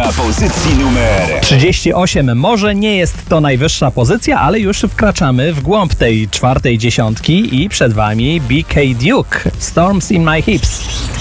na pozycji numer 38. Może nie jest to najwyższa pozycja, ale już wkraczamy w głąb tej czwartej dziesiątki i przed wami BK Duke, Storms in My Hips.